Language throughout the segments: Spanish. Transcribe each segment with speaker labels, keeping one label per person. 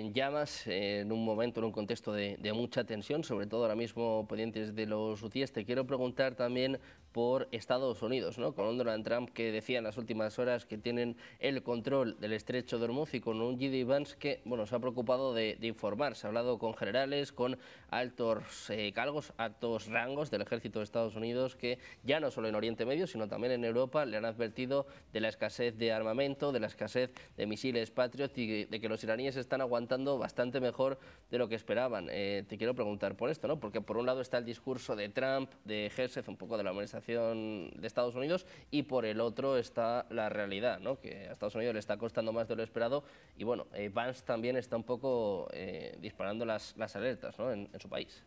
Speaker 1: en llamas, en un momento, en un contexto de mucha tensión, sobre todo ahora mismo pendientes de los hutíes. Te quiero preguntar también por Estados Unidos, ¿no? Con un Donald Trump que decía en las últimas horas que tienen el control del estrecho de Hormuz, y con un J.D. Vance que, bueno, se ha preocupado de informar. Se ha hablado con generales, con altos cargos, altos rangos del ejército de Estados Unidos, que ya no solo en Oriente Medio, sino también en Europa, le han advertido de la escasez de armamento, de la escasez de misiles Patriot y de que los iraníes están aguantando bastante mejor de lo que esperaban. Te quiero preguntar por esto, ¿no? Porque por un lado está el discurso de Trump, de Hegseth, un poco de la administración de Estados Unidos, y por el otro está la realidad, ¿no? Que a Estados Unidos le está costando más de lo esperado, y bueno, Vance también está un poco disparando las alertas, ¿no? En su país.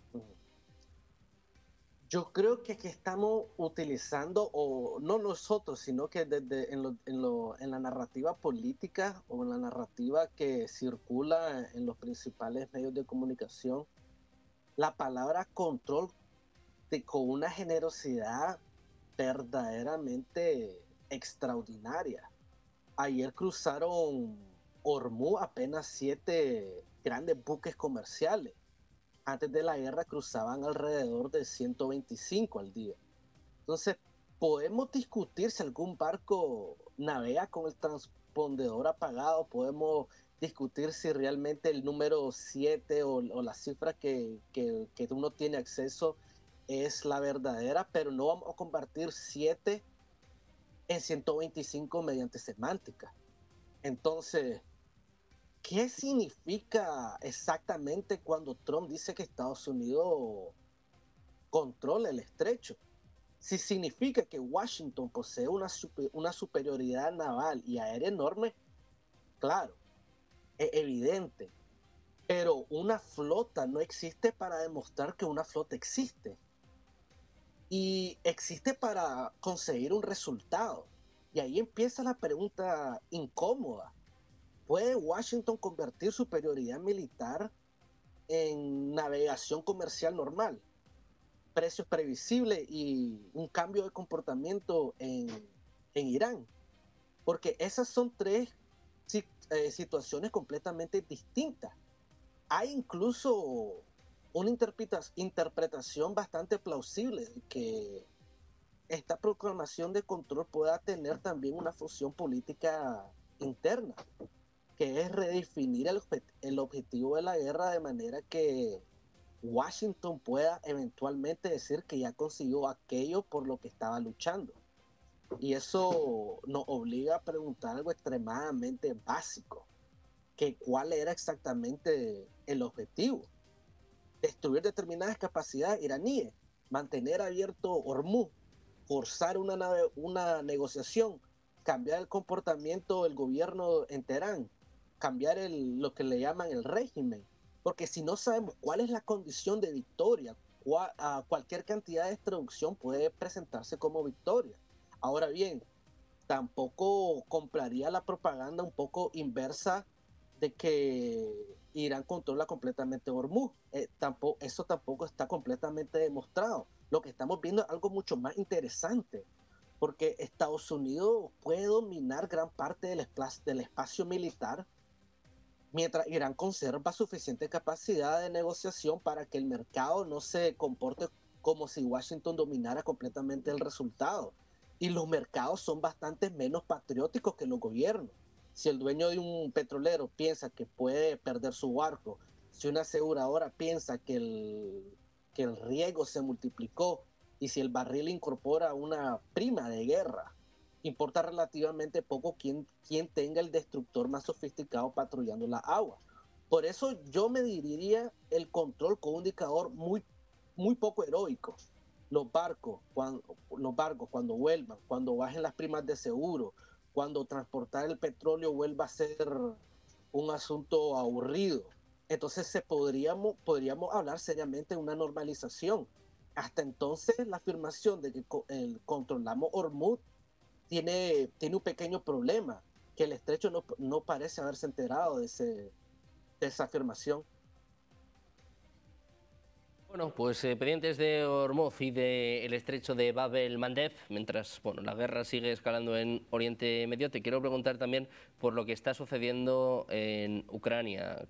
Speaker 2: Yo creo que aquí estamos utilizando, o no nosotros, sino que desde en la narrativa política o en la narrativa que circula en los principales medios de comunicación, la palabra control con una generosidad verdaderamente extraordinaria. Ayer cruzaron Hormuz apenas 7 grandes buques comerciales. Antes de la guerra cruzaban alrededor de 125 al día. Entonces, podemos discutir si algún barco navega con el transpondedor apagado, podemos discutir si realmente el número 7 o la cifra que uno tiene acceso es la verdadera, pero no vamos a convertir 7 en 125 mediante semántica. Entonces, ¿qué significa exactamente cuando Trump dice que Estados Unidos controla el estrecho? Si significa que Washington posee una superioridad naval y aérea enorme, claro, es evidente. Pero una flota no existe para demostrar que una flota existe. Y existe para conseguir un resultado. Y ahí empieza la pregunta incómoda. ¿Puede Washington convertir superioridad militar en navegación comercial normal? Precios previsibles y un cambio de comportamiento en Irán. Porque esas son tres situaciones completamente distintas. Hay incluso una interpretación bastante plausible de que esta proclamación de control pueda tener también una función política interna, que es redefinir el objetivo de la guerra de manera que Washington pueda eventualmente decir que ya consiguió aquello por lo que estaba luchando. Y eso nos obliga a preguntar algo extremadamente básico, que cuál era exactamente el objetivo. Destruir determinadas capacidades iraníes, mantener abierto Hormuz, forzar una negociación, cambiar el comportamiento del gobierno en Teherán, cambiar lo que le llaman el régimen. Porque si no sabemos cuál es la condición de victoria, cualquier cantidad de destrucción puede presentarse como victoria. Ahora bien, tampoco compraría la propaganda un poco inversa de que Irán controla completamente Hormuz. Eso tampoco está completamente demostrado. Lo que estamos viendo es algo mucho más interesante, porque Estados Unidos puede dominar gran parte del espacio militar, mientras Irán conserva suficiente capacidad de negociación para que el mercado no se comporte como si Washington dominara completamente el resultado. Y los mercados son bastante menos patrióticos que los gobiernos. Si el dueño de un petrolero piensa que puede perder su barco, si una aseguradora piensa que el riesgo se multiplicó y si el barril incorpora una prima de guerra, importa relativamente poco quién tenga el destructor más sofisticado patrullando la agua. Por eso yo me diría el control con un indicador muy poco heroico. Los barcos cuando vuelvan, cuando bajen las primas de seguro, cuando transportar el petróleo vuelva a ser un asunto aburrido. Entonces podríamos hablar seriamente de una normalización. Hasta entonces la afirmación de que controlamos Hormuz tiene un pequeño problema, que el estrecho no parece haberse enterado de esa afirmación.
Speaker 1: Bueno, pues pendientes de Hormuz y del estrecho de Bab el-Mandeb, mientras bueno, la guerra sigue escalando en Oriente Medio, te quiero preguntar también por lo que está sucediendo en Ucrania,